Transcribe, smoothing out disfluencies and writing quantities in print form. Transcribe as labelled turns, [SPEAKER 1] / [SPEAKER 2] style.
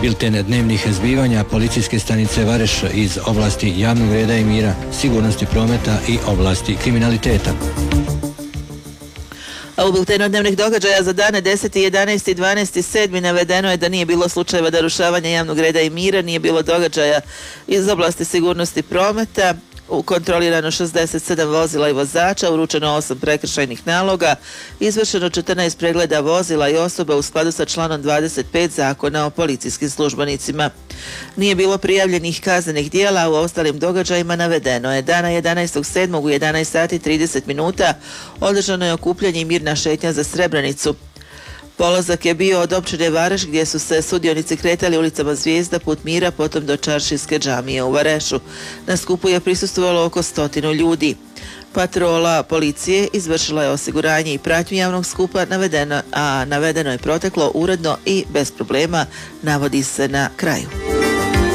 [SPEAKER 1] bilten dnevnih zbivanja policijske stanice Vareš iz oblasti javnog reda i mira, sigurnosti prometa i oblasti kriminaliteta.
[SPEAKER 2] A u biltenu dnevnih događaja za dane 10. 11. i 12. 7. navedeno je da nije bilo slučajeva narušavanja javnog reda i mira, nije bilo događaja iz oblasti sigurnosti prometa, kontrolirano 67 vozila i vozača, uručeno 8 prekršajnih naloga, izvršeno 14 pregleda vozila i osoba u skladu sa članom 25 Zakona o policijskim službenicima. Nije bilo prijavljenih kaznenih dijela, a u ostalim događajima navedeno je dana 11.7. u 11 sati 30 minuta održano je okupljanje i mirna šetnja za Srebrenicu. Polazak je bio od općine Vareš gdje su se sudionici kretali ulicama Zvijezda, Put mira, potom do Čaršijske džamije u Varešu. Na skupu je prisustvovalo oko 100 ljudi. Patrola policije izvršila je osiguranje i pratnju javnog skupa, navedeno je proteklo uredno i bez problema, navodi se na kraju.